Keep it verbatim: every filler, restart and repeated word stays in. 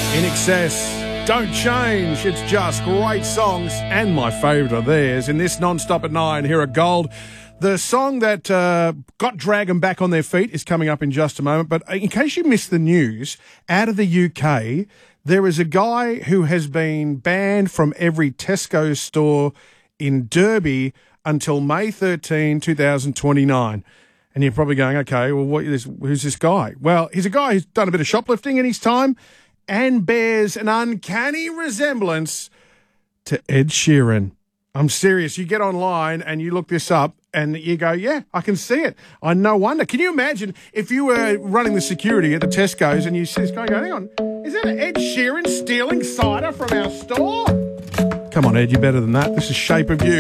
In Excess, Don't Change. It's just great songs, and my favourite are theirs. In this Non-Stop at nine, here at Gold. The song that uh, got Dragon back on their feet is coming up in just a moment. But in case you missed the news, out of the U K, there is a guy who has been banned from every Tesco store in Derby until May thirteenth, twenty twenty-nine. And you're probably going, okay, well, what is, who's this guy? Well, he's a guy who's done a bit of shoplifting in his time and bears an uncanny resemblance to Ed Sheeran. I'm serious. You get online and you look this up and you go, yeah, I can see it. I no wonder. Can you imagine if you were running the security at the Tesco's and you see this guy go, hang on, is that Ed Sheeran stealing cider from our store? Come on, Ed, you're better than that. This is Shape of You.